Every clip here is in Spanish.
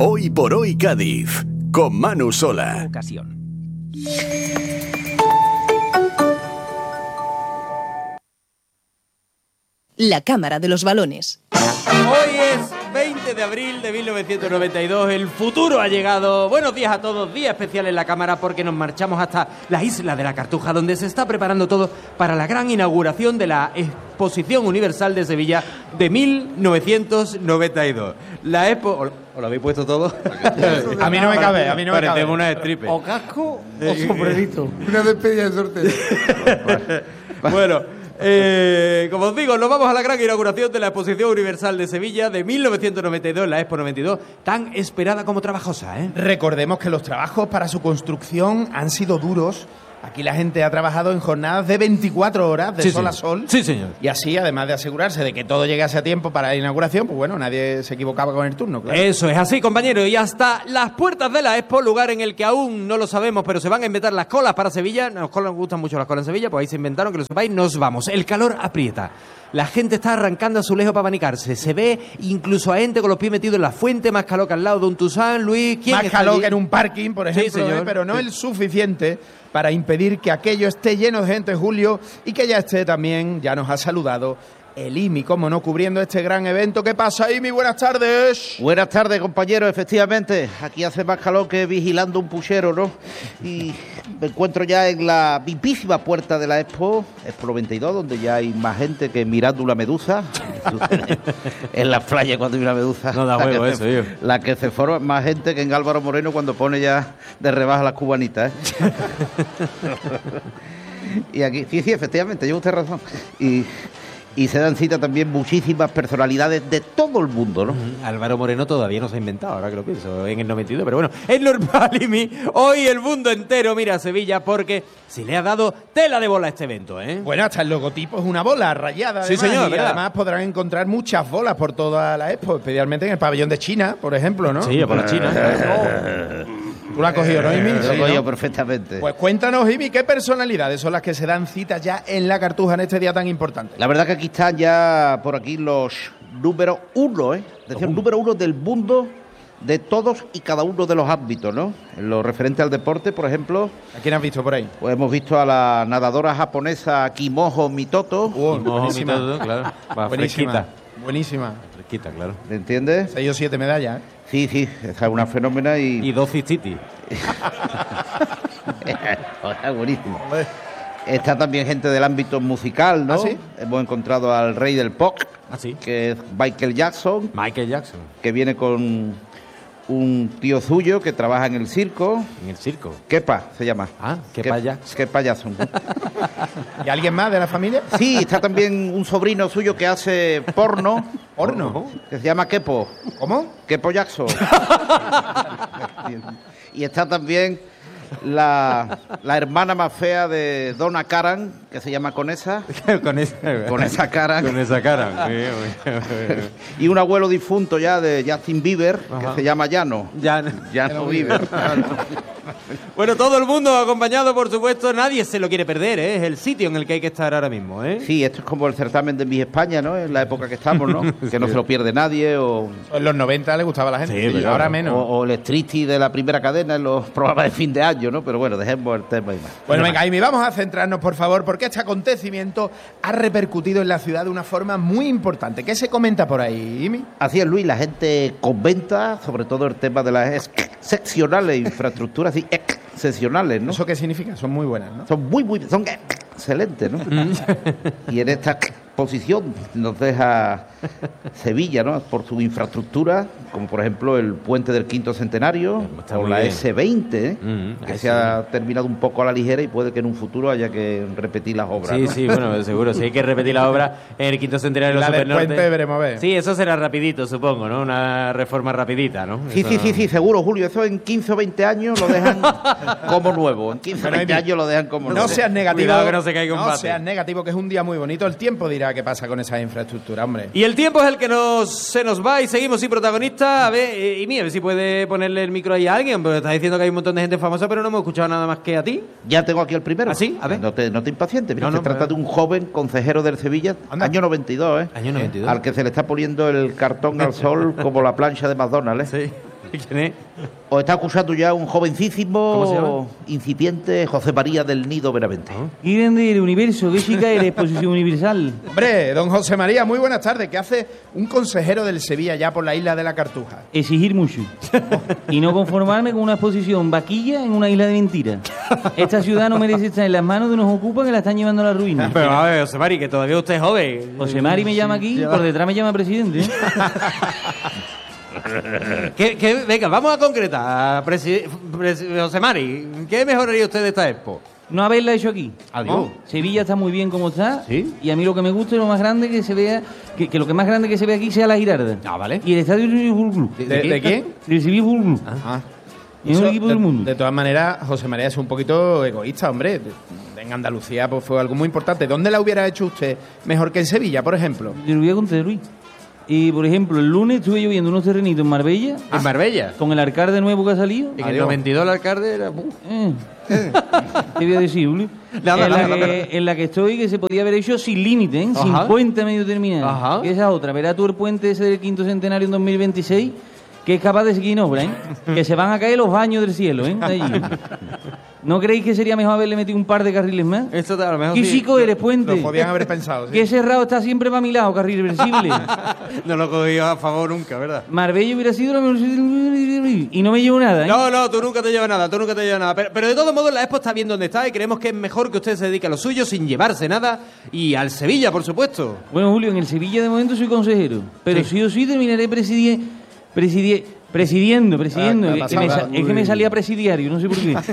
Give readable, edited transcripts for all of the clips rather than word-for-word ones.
Hoy por hoy Cádiz, con Manu Sola. Ocasión. La Cámara de los Balones. Hoy es 20 de abril de 1992, el futuro ha llegado. Buenos días a todos, día especial en la Cámara porque nos marchamos hasta la isla de la Cartuja, donde se está preparando todo para la gran inauguración de la Exposición Universal de Sevilla de 1992. La Expo... ¿Os lo habéis puesto todo? A mí no me cabe, a mí no me cabe. Parecemos una stripper. O casco o sombrerito. Una despedida de sorteo. Bueno, como os digo, nos vamos a la gran inauguración de la Exposición Universal de Sevilla de 1992, la Expo 92, tan esperada como trabajosa, ¿eh? Recordemos que los trabajos para su construcción han sido duros. Aquí la gente ha trabajado en jornadas de 24 horas, de sol a sol. Sí, señor. Y así, además de asegurarse de que todo llegase a tiempo para la inauguración, pues bueno, nadie se equivocaba con el turno, claro. Eso es así, compañero. Y hasta las puertas de la Expo, lugar en el que aún no lo sabemos, pero se van a inventar las colas para Sevilla. Nos gustan mucho las colas en Sevilla, pues ahí se inventaron, que lo sepáis, nos vamos. El calor aprieta. La gente está arrancando azulejo para abanicarse. Se ve incluso a gente con los pies metidos en la fuente, más calor que al lado de un Tusán, Luis. ¿Quién Más está calor allí? que en un parking, por ejemplo, Sí, señor. pero no el suficiente para impedir que aquello esté lleno de gente, Julio, y que ya esté también, ya nos ha saludado el IMI, como no, cubriendo este gran evento. ¿Qué pasa, IMI? Buenas tardes. Buenas tardes, compañeros. Efectivamente, aquí hace más calor que vigilando un puchero, ¿no? Y me encuentro ya en la vipísima puerta de la Expo 92, donde ya hay más gente que mirando una medusa. En la playa cuando hay una medusa. No da juego eso, tío. La que se forma más gente que en Álvaro Moreno cuando pone ya de rebaja las cubanitas, ¿eh? Y aquí, sí, efectivamente, lleva usted razón. Y se dan cita también muchísimas personalidades de todo el mundo, ¿no? Álvaro Moreno todavía no se ha inventado, ahora que lo pienso, en el 92, pero bueno, es normal, Imi. Hoy el mundo entero mira a Sevilla porque se le ha dado tela de bola a este evento, ¿eh? Bueno, hasta el logotipo es una bola rayada. Sí, además, señor, y ¿verdad? además podrán encontrar muchas bolas por toda la Expo, especialmente en el pabellón de China, por ejemplo, ¿no? Sí, por la China. Tú lo has cogido, ¿no, Imi? Lo he Sí, cogido ¿no? perfectamente. Pues cuéntanos, Imi, ¿qué personalidades son las que se dan cita ya en la Cartuja en este día tan importante? La verdad que aquí están ya por aquí los número uno, ¿eh? Es decir, número uno del mundo de todos y cada uno de los ámbitos, ¿no? En lo referente al deporte, por ejemplo, ¿A quién has visto por ahí? pues hemos visto a la nadadora japonesa Kimojo Mitoto, Buenísima. Claro. Va Buenísima. fresquita. Buenísima. Fresquita, claro. ¿me entiendes? 6 o 7 medallas, ¿eh? Sí, sí, esa es una fenómena Y 2 cistitis. Es buenísimo. Está también gente del ámbito musical, ¿no? ¿Ah, sí? Hemos encontrado al rey del pop, ¿Ah, sí? que es Michael Jackson, Michael Jackson, que viene con un tío suyo que trabaja en el circo. en el circo. Kepa se llama. Ah, Kepa Jackson. Kepa Jackson. ¿Y alguien más de la familia? Sí, está también un sobrino suyo que hace porno. ¿Porno? Que se llama Kepo. ¿Cómo? Kepo Jackson. Y está también la hermana más fea de Donna Karan, que se llama Conesa. Con esa Karan. Con esa cara. Y un abuelo difunto ya de Justin Bieber, Ajá. que se llama Llano. Ya. Llano Bieber. Bueno, todo el mundo acompañado, por supuesto. Nadie se lo quiere perder, ¿eh? Es el sitio en el que hay que estar ahora mismo, ¿eh? Sí, esto es como el certamen de Miss España, ¿no? En la época que estamos, ¿no? Que no se lo pierde nadie, o En los 90 le gustaba a la gente, Sí, y pero ahora menos. o el striptease de la primera cadena en los programas de fin de año, ¿no? Pero bueno, dejemos el tema y más. Bueno, venga, Amy, vamos a centrarnos, por favor, porque este acontecimiento ha repercutido en la ciudad de una forma muy importante. ¿Qué se comenta por ahí, Amy? Así es, Luis, la gente comenta sobre todo el tema de las excepcionales infraestructuras y excepcionales, ¿no? ¿Eso qué significa? Son muy buenas, ¿no? Son son excelentes, ¿no? Y en esta posición nos deja Sevilla, ¿no? Por su infraestructura, como por ejemplo el puente del Quinto Centenario Está o muy la bien. S20, ¿eh? La Que se S20. ha terminado un poco a la ligera y puede que en un futuro haya que repetir las obras, Sí, ¿no? sí, bueno, seguro. Si hay que repetir la obra en el Quinto Centenario de los La del Supernorte. puente veremos a ver. Sí, eso será rapidito, supongo, ¿no? Una reforma rapidita, ¿no? Sí, Eso sí, no- sí, sí, seguro, Julio. Eso en 15 o 20 años lo dejan como nuevo. En 15 o Bueno, 20 Amy, años lo dejan como No nuevo. seas negativo. Cuidado que no se caiga un No bate. seas negativo, que es un día muy bonito. El tiempo dirá qué pasa con esa infraestructura, hombre. Y el tiempo es el que se nos va y seguimos sin protagonista. A ver, y a ver si puede ponerle el micro ahí a alguien, porque está diciendo que hay un montón de gente famosa, pero no hemos escuchado nada más que a ti. Ya tengo aquí el primero. ¿Ah, sí? A ver. No te impacientes. Mira, No, se no, trata pero- de un joven consejero del Sevilla, Anda. año 92, ¿eh? Año 92. Al que se le está poniendo el cartón al sol como la plancha de McDonald's, ¿eh? Sí. ¿Quién es? Os está acusando ya un jovencísimo, ¿Cómo se llama? incipiente José María del Nido Benavente. ¿Qué grande del universo? ¿Qué chica eres? Exposición Universal. Hombre, don José María, muy buenas tardes. ¿Qué hace un consejero del Sevilla ya por la isla de la Cartuja? Exigir mucho. Y no conformarme con una exposición vaquilla en una isla de mentiras. Esta ciudad no merece estar en las manos de unos ocupas que la están llevando a la ruina. Pero a ver, José Mari, que todavía usted es joven. José Mari me llama aquí, por detrás me llama presidente. Venga, vamos a concretar. José Mari, ¿qué mejoraría usted de esta expo? No haberla hecho aquí. Adiós. Sevilla está muy bien como está. ¿Sí? Y a mí lo que me gusta es lo más grande que se vea, que lo que más grande que se ve aquí sea la Girarda. Ah, vale. Y el estadio del Sevilla Fútbol Club. ¿De quién? Del Sevilla Fútbol Club. Ah. Es el Eso, equipo del mundo. De todas maneras, José María es un poquito egoísta, hombre. En Andalucía pues, fue algo muy importante. ¿Dónde la hubiera hecho usted mejor que en Sevilla, por ejemplo? Yo lo voy a contar, Luis. Y por ejemplo, el lunes estuve yo viendo unos terrenitos en Marbella. ¿En Marbella? Con el alcalde nuevo que ha salido. Y que el 92 el alcalde era... ¿Qué voy a decir, Julio? En la que estoy, que se podía haber hecho sin límite, ¿eh? Sin Ajá. puente medio terminado. Ajá. Y esa otra, verás tú el puente ese del quinto centenario en 2026, que es capaz de seguir en obra, ¿eh? Que se van a caer los baños del cielo, ¿eh? De allí. ¿No creéis que sería mejor haberle metido un par de carriles más? Esto a lo mejor ¿Qué sí. chico eres, puente? Lo podían haber pensado, sí. Que cerrado está siempre para mi lado, carril reversible. No lo cogió a favor nunca, ¿verdad? Marbella hubiera sido la mejor... Y no me llevo nada, ¿eh? No, tú nunca te llevas nada, Pero de todos modos la Expo está bien donde está y creemos que es mejor que usted se dedique a lo suyo sin llevarse nada y al Sevilla, por supuesto. Bueno, Julio, en el Sevilla de momento soy consejero, pero sí o sí terminaré presidiendo. Es que me salía presidiario, no sé por qué.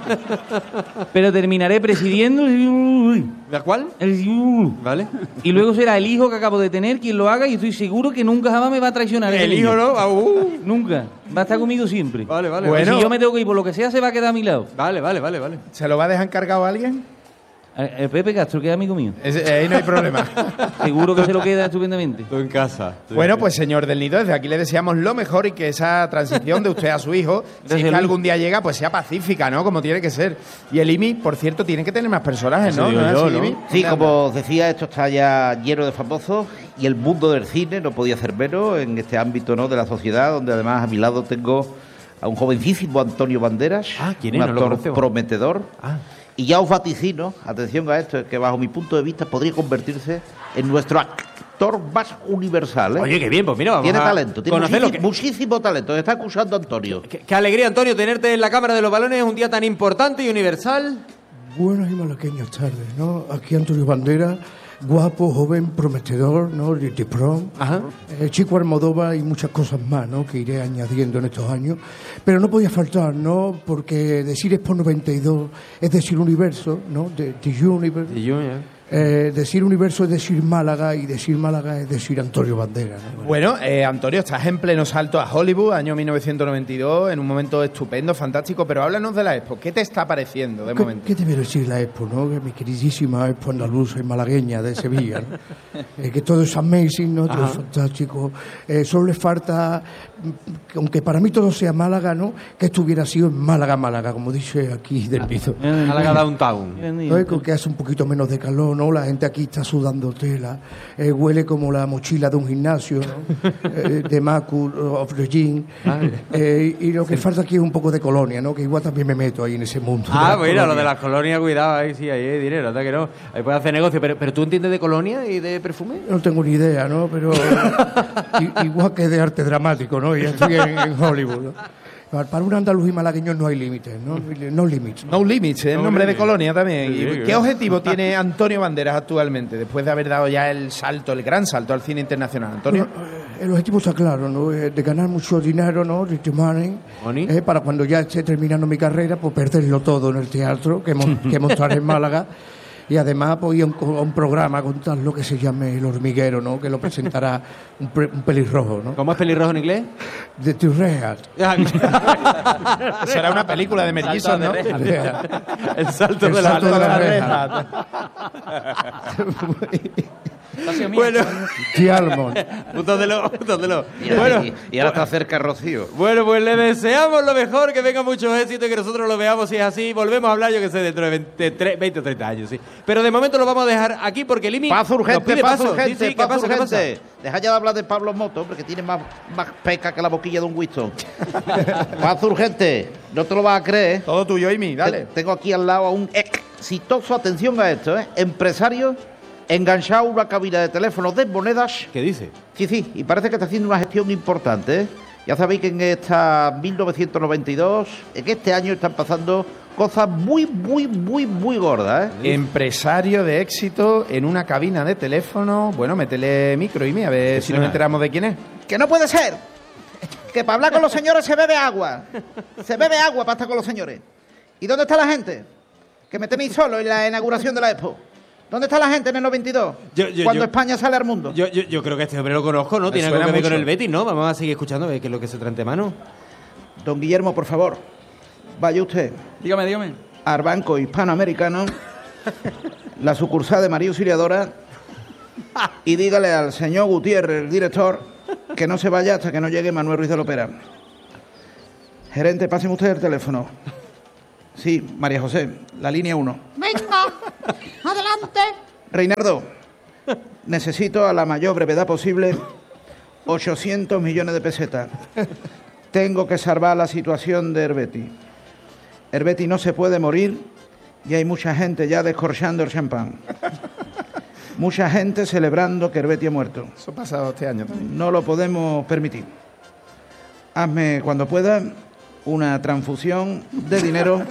Pero terminaré presidiendo ¿La cuál? ¿Vale? y luego será el hijo que acabo de tener quien lo haga y estoy seguro que nunca jamás me va a traicionar. ese El niño. hijo, ¿no? Nunca. Va a estar conmigo siempre. Vale. Bueno. Y si yo me tengo que ir por lo que sea, se va a quedar a mi lado. Vale. ¿Se lo va a dejar encargado a alguien? El Pepe Castro, que es amigo mío. Ahí no hay problema. Seguro que se lo queda estupendamente. Tú en casa. Bueno, pues señor del Nido, desde aquí le deseamos lo mejor y que esa transición de usted a su hijo, si es que Luis. algún día llega, pues sea pacífica, ¿no? Como tiene que ser. Y el IMI, por cierto, tiene que tener más personajes, ¿no? Eso digo ¿No es yo, así, ¿no? IMI? Sí, como os decía, esto está ya lleno de famosos y el mundo del cine no podía ser menos en este ámbito, ¿no?, de la sociedad, donde además a mi lado tengo a un jovencísimo Antonio Banderas, Ah, ¿quién es? un No lo actor conocemos. prometedor. Ah. Y ya os vaticino, atención a esto, que bajo mi punto de vista podría convertirse en nuestro actor más universal, ¿eh? Oye, qué bien, pues mira, vamos Tiene a talento, tiene conocerlo. muchísimo talento. Está acusando Antonio. Qué alegría, Antonio, tenerte en la Cámara de los Balones un día tan importante y universal. Buenas y malaqueñas tardes, ¿no? Aquí Antonio Banderas, guapo, joven, prometedor, ¿no? De prom, Ajá. Chico Almodóvar y muchas cosas más, ¿no? Que iré añadiendo en estos años. Pero no podía faltar, ¿no? Porque decir Expo 92 es decir universo, ¿no? The Universe. Decir universo es decir Málaga y decir Málaga es decir Antonio Banderas, ¿no? Bueno, Antonio, estás en pleno salto a Hollywood, año 1992, en un momento estupendo, fantástico, pero háblanos de la Expo. ¿Qué te está pareciendo de momento? ¿Qué debe decir la Expo, no? Que mi queridísima Expo andaluza y malagueña de Sevilla, ¿no? Que todo es amazing, ¿no? Todo es fantástico. Solo le falta, aunque para mí todo sea Málaga, ¿no? Que esto hubiera sido en Málaga, como dice aquí del piso. Málaga Downtown. ¿No? Con que hace un poquito menos de calor, ¿no? La gente aquí está sudando tela, huele como la mochila de un gimnasio, ¿no? De Macu, of the Gym. Y lo que falta aquí es un poco de colonia, ¿no? Que igual también me meto ahí en ese mundo. Ah, de mira, la lo de colonia. las colonias, cuidado, ahí sí, ahí hay dinero, ¿verdad que no? Ahí puedes hacer negocio, pero ¿tú entiendes de colonia y de perfume? No tengo ni idea, ¿no? Pero igual que de arte dramático, ¿no? Y estoy en Hollywood, ¿no? Para un andaluz y malagueño no hay límites, ¿no? No límites. No Limits, el nombre de colonia también. Sí, ¿Y sí, qué sí. objetivo tiene Antonio Banderas actualmente, después de haber dado ya el salto, el gran salto al cine internacional? Antonio. El objetivo está claro, ¿no? De ganar mucho dinero, ¿no? Rich money. Money. Para cuando ya esté terminando mi carrera, pues perderlo todo en el teatro, que montar en Málaga. Y además, pues ir a un programa a contar lo que se llame El Hormiguero, ¿no? Que lo presentará un pelirrojo, ¿no? ¿Cómo es pelirrojo en inglés? De Turreat. Será una película de mellizos, ¿no? El salto El de la salto de la La reja. reja. Bueno, Dialmond. Púntatelo. Y, Bueno, y ahora está cerca Rocío. bueno, pues le deseamos lo mejor, que venga muchos éxitos y que nosotros lo veamos si es así. Volvemos a hablar, yo que sé, dentro de 20 o 30 años, sí. Pero de momento lo vamos a dejar aquí porque Limi Paso nos urgente, pide paso paso. urgente, Sí, ¿qué paso pasa? ¿Qué pasa? urgente. Deja ya de hablar de Pablo Moto, porque tiene más peca que la boquilla de un Winston. Paso urgente, no te lo vas a creer. Todo tuyo, Amy, dale. Tengo aquí al lado a un exitoso, atención a esto, empresario enganchado a una cabina de teléfono de monedas. ¿Qué dice? Sí, y parece que está haciendo una gestión importante. Ya sabéis que en esta 1992, en este año están pasando cosas muy gordas, Empresario de éxito en una cabina de teléfono. Bueno, métele micro, Amy, a ver si nos enteramos de quién es. Que no puede ser. Que para hablar con los señores se bebe agua. Se bebe agua para estar con los señores. ¿Y dónde está la gente? Que me tenéis solo en la inauguración de la Expo. ¿Dónde está la gente en el 92? Cuando España sale al mundo. Yo creo que este hombre lo conozco, ¿no? Me Tiene algo suena que ver con mucho. el Betis, ¿no? Vamos a seguir escuchando, a ver qué es lo que se trae ante mano. Don Guillermo, por favor, vaya usted Dígame. al Banco Hispanoamericano, la sucursal de María Auxiliadora, y dígale al señor Gutiérrez, el director, que no se vaya hasta que no llegue Manuel Ruiz de Lopera. Gerente, páseme usted el teléfono. Sí, María José, la línea 1. Venga, adelante. Reinaldo, necesito a la mayor brevedad posible 800 millones de pesetas. Tengo que salvar la situación de Herbeti. Herbeti no se puede morir y hay mucha gente ya descorchando el champán. Mucha gente celebrando que Herbeti ha muerto. Eso ha pasado este año también. No lo podemos permitir. Hazme cuando pueda una transfusión de dinero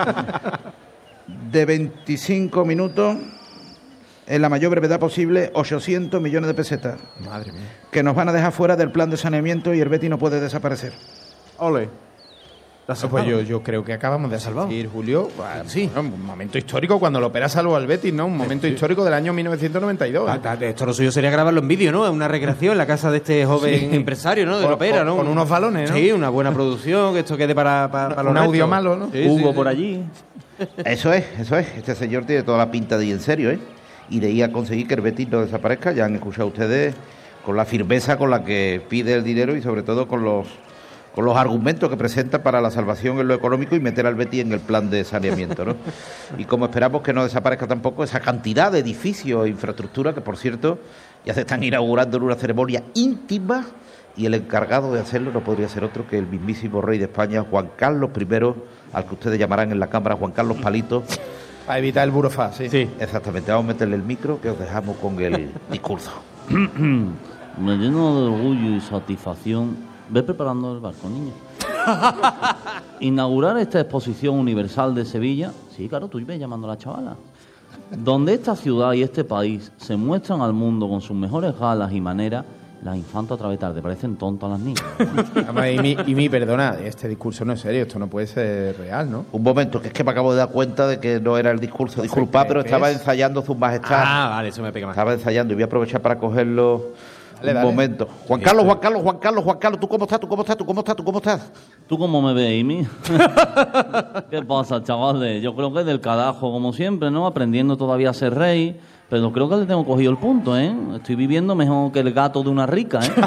de 25 minutos en la mayor brevedad posible, 800 millones de pesetas. Madre mía. Que nos van a dejar fuera del plan de saneamiento y Herbeti no puede desaparecer. Ole. Pues yo creo que acabamos de salvar, Julio. Sí. Un momento histórico cuando lo opera salvo al Betis, ¿no? Un momento histórico del año 1992. Esto lo suyo sería grabarlo en vídeo, ¿no? Una recreación en la casa de este joven empresario, ¿no? De Lopera, ¿no? Con unos balones, ¿no? Sí, una buena producción, que esto quede para los Un audio restos. malo, ¿no? Sí, Hugo sí. por allí. Eso es. Este señor tiene toda la pinta de ir en serio, ¿eh? Y de ir a conseguir que Herbeti no desaparezca. Ya han escuchado ustedes con la firmeza con la que pide el dinero y sobre todo con los argumentos que presenta para la salvación en lo económico y meter al Betis en el plan de saneamiento, ¿no? Y como esperamos que no desaparezca tampoco esa cantidad de edificios e infraestructura que, por cierto, ya se están inaugurando en una ceremonia íntima y el encargado de hacerlo no podría ser otro que el mismísimo rey de España, Juan Carlos I, al que ustedes llamarán en la Cámara Juan Carlos Palito. Para evitar el burofax, sí. Sí. Exactamente, vamos a meterle el micro que os dejamos con el discurso. Me lleno de orgullo y satisfacción. Ve preparando el barco, niño. Inaugurar esta exposición universal de Sevilla. Sí, claro, tú ves llamando a la chavala. Donde esta ciudad y este país se muestran al mundo con sus mejores galas y maneras. Las infantas otra vez tarde, parecen tontas las niñas. Además, y mi perdona, este discurso no es serio, esto no puede ser real, ¿no? Un momento, que es que me acabo de dar cuenta de que no era el discurso. Disculpad, pero ¿qué estaba es? ensayando su majestad. Ah, vale, eso me pega más. Estaba ensayando y voy a aprovechar para cogerlo Dale, un dale. momento. Juan Carlos, ¿tú cómo estás? ¿Tú cómo me ves, Amy? ¿Qué pasa, chavales? Yo creo que del carajo, como siempre, ¿no? Aprendiendo todavía a ser rey. Pero creo que le tengo cogido el punto, ¿eh? Estoy viviendo mejor que el gato de una rica, ¿eh?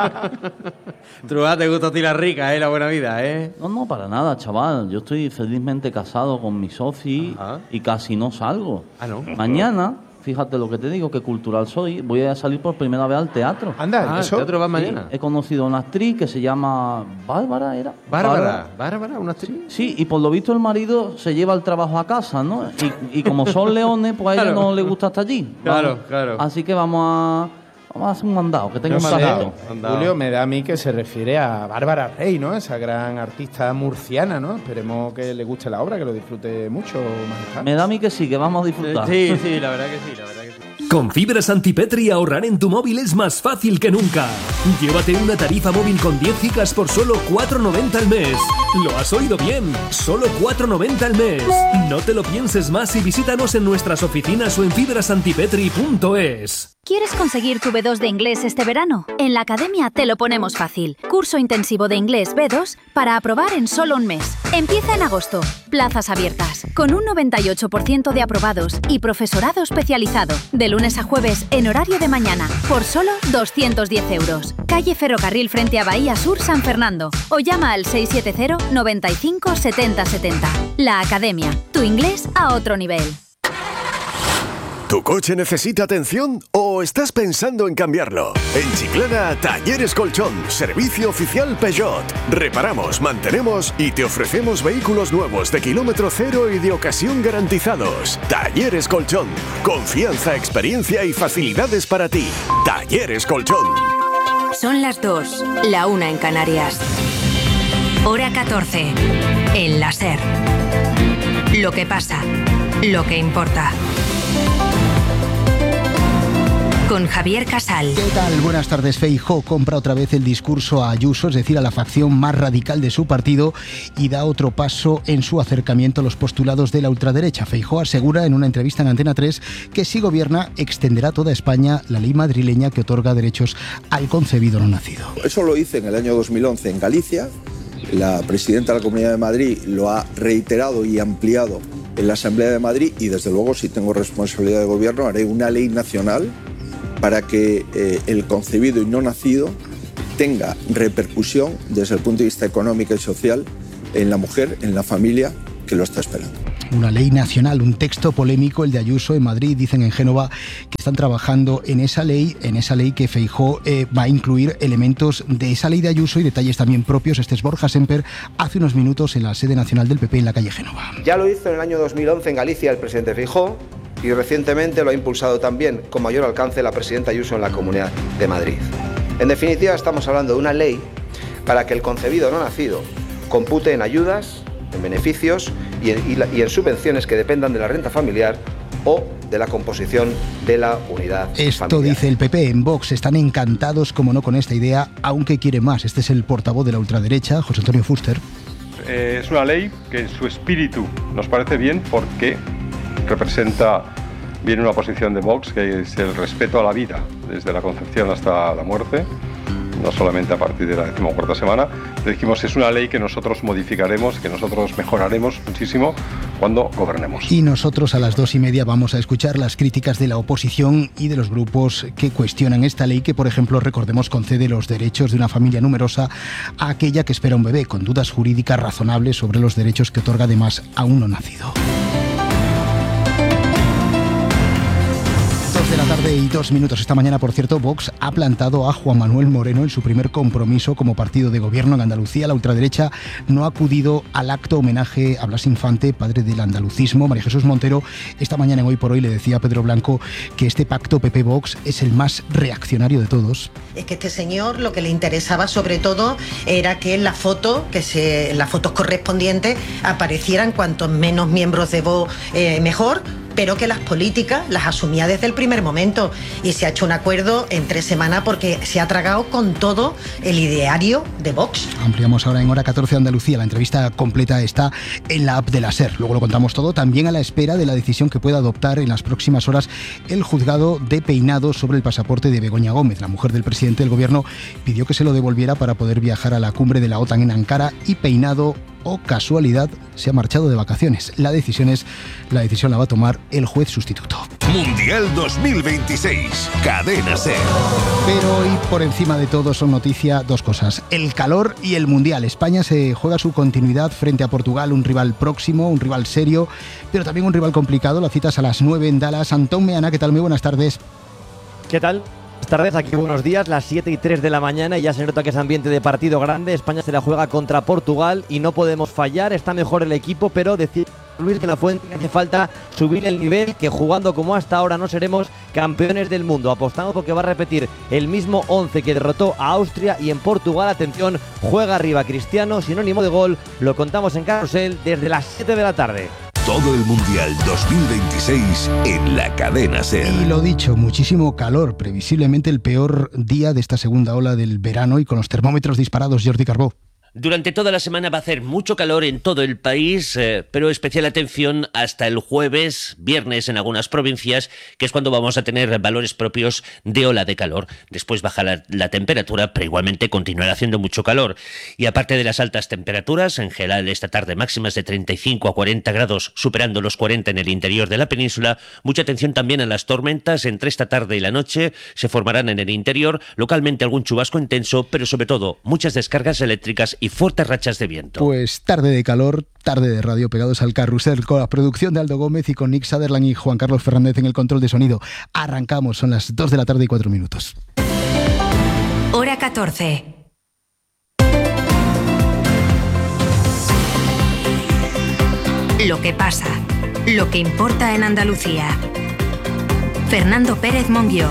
Truá, te gusta a ti la rica, la buena vida, ¿eh? No, para nada, chaval. Yo estoy felizmente casado con mi soci Ajá. y casi no salgo. Ah, ¿no? Mañana, fíjate lo que te digo, que cultural soy, voy a salir por primera vez al teatro. Anda, Ah, eso. el teatro va Sí, mañana. he conocido a una actriz que se llama Bárbara, ¿era? Bárbara, una actriz. Sí, y por lo visto el marido se lleva el trabajo a casa, ¿no? Y como son leones, pues a ella Claro. no le gusta estar allí. Claro, claro. Así que vamos a hacer un mandado, que tenga No un sé, ratito. Julio, me da a mí que se refiere a Bárbara Rey, ¿no? Esa gran artista murciana, ¿no? Esperemos que le guste la obra, que lo disfrute mucho, majestad. Me da a mí que sí, que vamos a disfrutar. Sí, la verdad que sí, Con fibras Antipetri ahorrar en tu móvil es más fácil que nunca. Llévate una tarifa móvil con 10 gigas por solo 4,90 al mes. ¿Lo has oído bien? Solo 4,90 al mes. No te lo pienses más y visítanos en nuestras oficinas o en fibrasantipetri.es. ¿Quieres conseguir tu B2 de inglés este verano? En la Academia te lo ponemos fácil. Curso intensivo de inglés B2 para aprobar en solo un mes. Empieza en agosto. Plazas abiertas, con un 98% de aprobados y profesorado especializado. De lunes a jueves, en horario de mañana, por solo 210 euros. Calle Ferrocarril frente a Bahía Sur, San Fernando. O llama al 670 95 70 70. La Academia, tu inglés a otro nivel. ¿Tu coche necesita atención o estás pensando en cambiarlo? En Chiclana, Talleres Colchón, servicio oficial Peugeot. Reparamos, mantenemos y te ofrecemos vehículos nuevos de kilómetro cero y de ocasión garantizados. Talleres Colchón, confianza, experiencia y facilidades para ti. Talleres Colchón. Son las 2, la 1 en Canarias. Hora 14, en la SER. Lo que pasa, lo que importa. Con Javier Casal. ¿Qué tal? Buenas tardes. Feijóo compra otra vez el discurso a Ayuso, es decir, a la facción más radical de su partido, y da otro paso en su acercamiento a los postulados de la ultraderecha. Feijóo asegura en una entrevista en Antena 3 que si gobierna extenderá a toda España la ley madrileña que otorga derechos al concebido no nacido. Eso lo hice en el año 2011 en Galicia. La presidenta de la Comunidad de Madrid lo ha reiterado y ampliado en la Asamblea de Madrid, y desde luego, si tengo responsabilidad de gobierno, haré una ley nacional para que el concebido y no nacido tenga repercusión desde el punto de vista económico y social en la mujer, en la familia que lo está esperando. Una ley nacional, un texto polémico, el de Ayuso. En Madrid dicen en Génova que están trabajando en esa ley que Feijóo va a incluir elementos de esa ley de Ayuso y detalles también propios. Este es Borja Semper, hace unos minutos en la sede nacional del PP en la calle Génova. Ya lo hizo en el año 2011 en Galicia el presidente Feijóo, y recientemente lo ha impulsado también con mayor alcance la presidenta Ayuso en la Comunidad de Madrid. En definitiva, estamos hablando de una ley para que el concebido no nacido compute en ayudas, en beneficios y en subvenciones que dependan de la renta familiar o de la composición de la unidad Esto familiar. Dice el PP. En Vox están encantados, como no, con esta idea, aunque quiere más. Este es el portavoz de la ultraderecha, José Antonio Fuster. Es una ley que en su espíritu nos parece bien porque representa bien una posición de Vox, que es el respeto a la vida, desde la concepción hasta la muerte, no solamente a partir de la 14ª semana. Dijimos, es una ley que nosotros modificaremos, que nosotros mejoraremos muchísimo cuando gobernemos. Y nosotros a las 2:30 vamos a escuchar las críticas de la oposición y de los grupos que cuestionan esta ley que, por ejemplo, recordemos, concede los derechos de una familia numerosa a aquella que espera un bebé, con dudas jurídicas razonables sobre los derechos que otorga además a un no nacido. 2 de la tarde y 2 minutos. Esta mañana, por cierto, Vox ha plantado a Juan Manuel Moreno en su primer compromiso como partido de gobierno en Andalucía. La ultraderecha no ha acudido al acto homenaje a Blas Infante, padre del andalucismo. María Jesús Montero esta mañana en Hoy por Hoy le decía a Pedro Blanco que este pacto PP-Vox es el más reaccionario de todos. Es que este señor lo que le interesaba sobre todo era que en la foto, en las fotos correspondientes aparecieran cuantos menos miembros de Vox mejor, pero que las políticas las asumía desde el primer momento, y se ha hecho un acuerdo en 3 semanas porque se ha tragado con todo el ideario de Vox. Ampliamos ahora en Hora 14 Andalucía. La entrevista completa está en la app de la SER. Luego lo contamos todo, también a la espera de la decisión que pueda adoptar en las próximas horas el juzgado de Peinado sobre el pasaporte de Begoña Gómez. La mujer del presidente del gobierno pidió que se lo devolviera para poder viajar a la cumbre de la OTAN en Ankara, y Peinado, o casualidad, se ha marchado de vacaciones. La decisión la va a tomar el juez sustituto. Mundial 2026, Cadena SER. Pero hoy, por encima de todo, son noticia 2 cosas: el calor y el Mundial. España se juega su continuidad frente a Portugal, un rival próximo, un rival serio, pero también un rival complicado. La cita es a las 9 en Dallas. Antón Meana, ¿qué tal? Muy buenas tardes. ¿Qué tal? Buenas tardes, aquí buenos días, las 7:03 de la mañana, y ya se nota que es ambiente de partido grande. España se la juega contra Portugal y no podemos fallar. Está mejor el equipo, pero decir Luis de la Fuente que hace falta subir el nivel, que jugando como hasta ahora no seremos campeones del mundo. Apostamos porque va a repetir el mismo 11 que derrotó a Austria, y en Portugal, atención, juega arriba Cristiano, sinónimo de gol. Lo contamos en Carrusel desde las 7 de la tarde. Todo el Mundial 2026 en la Cadena SER. Y lo dicho, muchísimo calor, previsiblemente el peor día de esta segunda ola del verano, y con los termómetros disparados. Jordi Carbó. Durante toda la semana va a hacer mucho calor en todo el país, pero especial atención hasta el jueves, viernes en algunas provincias, que es cuando vamos a tener valores propios de ola de calor. Después baja la temperatura, pero igualmente continuará haciendo mucho calor. Y aparte de las altas temperaturas, en general esta tarde máximas de 35 a 40 grados, superando los 40 en el interior de la península, mucha atención también a las tormentas. Entre esta tarde y la noche se formarán en el interior, localmente algún chubasco intenso, pero sobre todo muchas descargas eléctricas y fuertes rachas de viento. Pues tarde de calor, tarde de radio, pegados al carrusel, con la producción de Aldo Gómez y con Nick Sutherland y Juan Carlos Fernández en el control de sonido. Arrancamos, son las 2 de la tarde y 4 minutos. Hora 14. Lo que pasa, lo que importa en Andalucía. Fernando Pérez Monguió.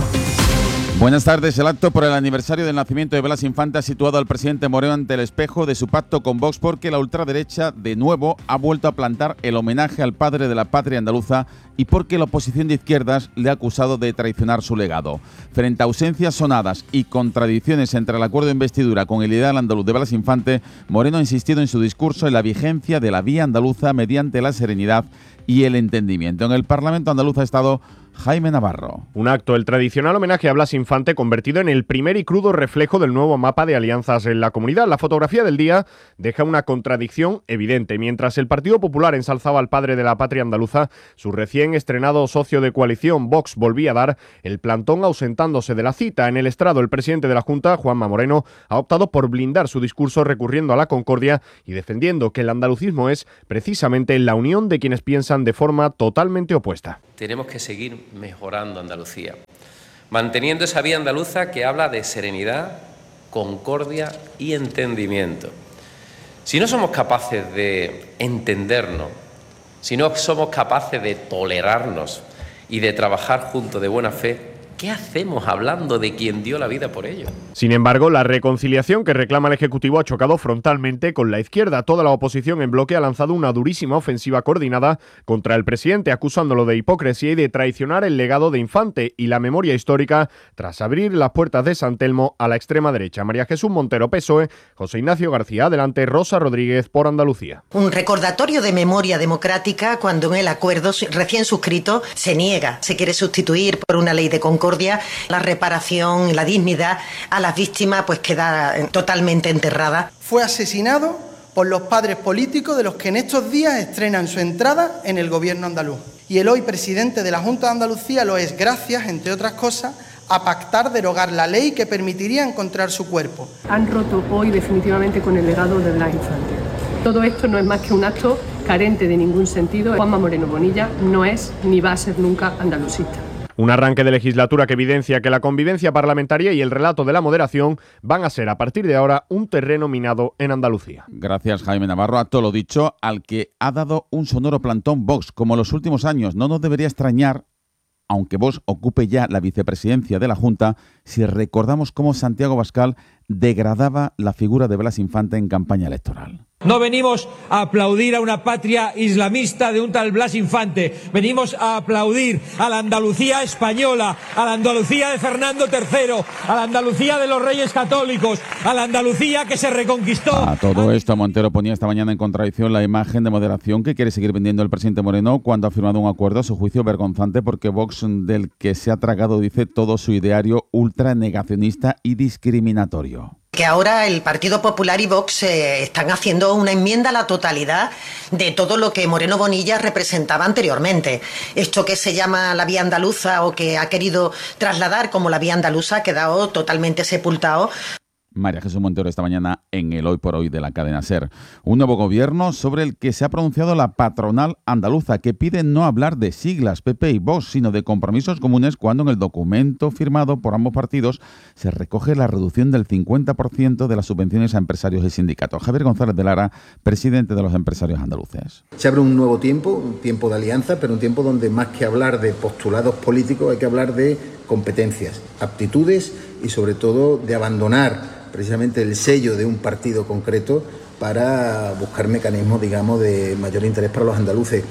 Buenas tardes. El acto por el aniversario del nacimiento de Blas Infante ha situado al presidente Moreno ante el espejo de su pacto con Vox, porque la ultraderecha de nuevo ha vuelto a plantar el homenaje al padre de la patria andaluza y porque la oposición de izquierdas le ha acusado de traicionar su legado. Frente a ausencias sonadas y contradicciones entre el acuerdo de investidura con el ideal andaluz de Blas Infante, Moreno ha insistido en su discurso en la vigencia de la vía andaluza mediante la serenidad y el entendimiento. En el Parlamento andaluz ha estado Jaime Navarro. Un acto, el tradicional homenaje a Blas Infante, convertido en el primer y crudo reflejo del nuevo mapa de alianzas en la comunidad. La fotografía del día deja una contradicción evidente. Mientras el Partido Popular ensalzaba al padre de la patria andaluza, su recién estrenado socio de coalición, Vox, volvía a dar el plantón ausentándose de la cita. En el estrado, el presidente de la Junta, Juanma Moreno, ha optado por blindar su discurso recurriendo a la concordia y defendiendo que el andalucismo es precisamente la unión de quienes piensan de forma totalmente opuesta. Tenemos que seguir mejorando Andalucía, manteniendo esa vía andaluza que habla de serenidad, concordia y entendimiento. Si no somos capaces de entendernos, si no somos capaces de tolerarnos y de trabajar juntos de buena fe, ¿qué hacemos hablando de quien dio la vida por ello? Sin embargo, la reconciliación que reclama el Ejecutivo ha chocado frontalmente con la izquierda. Toda la oposición en bloque ha lanzado una durísima ofensiva coordinada contra el presidente, acusándolo de hipocresía y de traicionar el legado de Infante y la memoria histórica tras abrir las puertas de San Telmo a la extrema derecha. María Jesús Montero, PSOE, José Ignacio García, adelante, Rosa Rodríguez, por Andalucía. Un recordatorio de memoria democrática cuando en el acuerdo recién suscrito se quiere sustituir por una ley de concordia. La reparación y la dignidad a las víctimas pues queda totalmente enterrada. Fue asesinado por los padres políticos de los que en estos días estrenan su entrada en el gobierno andaluz. Y el hoy presidente de la Junta de Andalucía lo es gracias, entre otras cosas, a pactar derogar la ley que permitiría encontrar su cuerpo. Han roto hoy definitivamente con el legado de Blas Infante. Todo esto no es más que un acto carente de ningún sentido. Juanma Moreno Bonilla no es ni va a ser nunca andalucista. Un arranque de legislatura que evidencia que la convivencia parlamentaria y el relato de la moderación van a ser a partir de ahora un terreno minado en Andalucía. Gracias, Jaime Navarro. A todo lo dicho, al que ha dado un sonoro plantón Vox, como en los últimos años. No nos debería extrañar, aunque Vox ocupe ya la vicepresidencia de la Junta, si recordamos cómo Santiago Abascal degradaba la figura de Blas Infante en campaña electoral. No venimos a aplaudir a una patria islamista de un tal Blas Infante. Venimos a aplaudir a la Andalucía española, a la Andalucía de Fernando III, a la Andalucía de los Reyes Católicos, a la Andalucía que se reconquistó. A todo esto, Montero ponía esta mañana en contradicción la imagen de moderación que quiere seguir vendiendo el presidente Moreno cuando ha firmado un acuerdo, a su juicio vergonzante, porque Vox, del que se ha tragado, dice, todo su ideario ultranegacionista y discriminatorio. Que ahora el Partido Popular y Vox están haciendo una enmienda a la totalidad de todo lo que Moreno Bonilla representaba anteriormente. Esto que se llama la vía andaluza o que ha querido trasladar como la vía andaluza ha quedado totalmente sepultado. María Jesús Montero esta mañana en el Hoy por Hoy de la cadena SER. Un nuevo gobierno sobre el que se ha pronunciado la patronal andaluza, que pide no hablar de siglas PP y Vox, sino de compromisos comunes, cuando en el documento firmado por ambos partidos se recoge la reducción del 50% de las subvenciones a empresarios y sindicatos. Javier González de Lara, presidente de los empresarios andaluces. Se abre un nuevo tiempo, un tiempo de alianza, pero un tiempo donde más que hablar de postulados políticos hay que hablar de competencias, aptitudes y sobre todo de abandonar precisamente el sello de un partido concreto para buscar mecanismos, digamos, de mayor interés para los andaluces.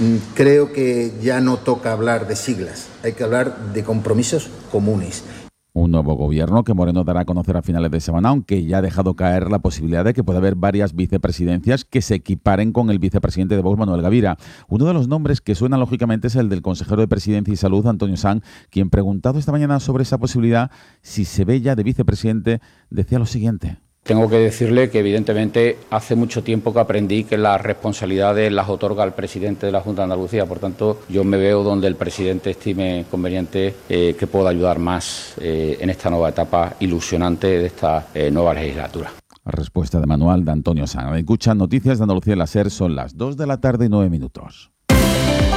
Creo que ya no toca hablar de siglas, hay que hablar de compromisos comunes. Un nuevo gobierno que Moreno dará a conocer a finales de semana, aunque ya ha dejado caer la posibilidad de que pueda haber varias vicepresidencias que se equiparen con el vicepresidente de Vox, Manuel Gavira. Uno de los nombres que suena lógicamente es el del consejero de Presidencia y Salud, Antonio Sanz, quien, preguntado esta mañana sobre esa posibilidad, si se ve ya de vicepresidente, decía lo siguiente. Tengo que decirle que evidentemente hace mucho tiempo que aprendí que las responsabilidades las otorga el presidente de la Junta de Andalucía. Por tanto, yo me veo donde el presidente estime conveniente que pueda ayudar más en esta nueva etapa ilusionante de esta nueva legislatura. Respuesta de manual de Antonio Sanz. Escuchan Noticias de Andalucía en la SER, son las 2 de la tarde y 9 minutos.